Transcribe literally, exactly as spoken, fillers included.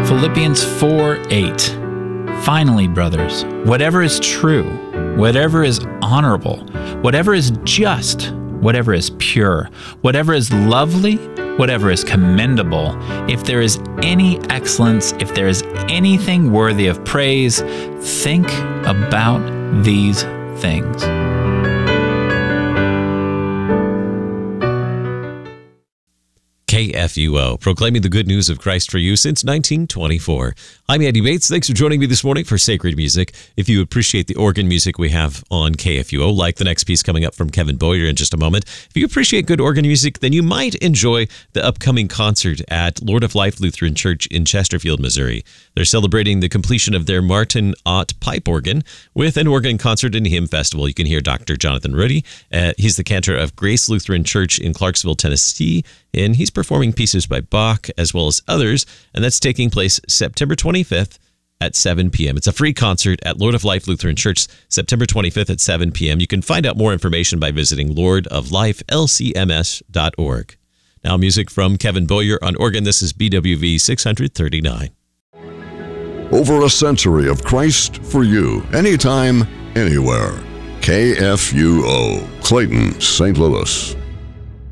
Philippians four eight. Finally, brothers, whatever is true, whatever is honorable, whatever is just, whatever is pure, whatever is lovely, whatever is commendable, if there is any excellence, if there is anything worthy of praise, think about these things. K F U O, proclaiming the good news of Christ for you since nineteen twenty-four. I'm Andy Bates. Thanks for joining me this morning for Sacred Music. If you appreciate the organ music we have on K F U O, like the next piece coming up from Kevin Boyer in just a moment, if you appreciate good organ music, then you might enjoy the upcoming concert at Lord of Life Lutheran Church in Chesterfield, Missouri. They're celebrating the completion of their Martin Ott pipe organ with an organ concert and hymn festival. You can hear Doctor Jonathan Ruddy. Uh, he's the cantor of Grace Lutheran Church in Clarksville, Tennessee, and he's performing pieces by Bach as well as others, and that's taking place September twenty-fifth at seven p.m. It's a free concert at Lord of Life Lutheran Church, September twenty-fifth at seven p.m. You can find out more information by visiting lord of life l c m s dot org. Now music from Kevin Boyer on organ. This is B W V six thirty-nine. Over a century of Christ for you, anytime, anywhere. K F U O, Clayton, Saint Louis.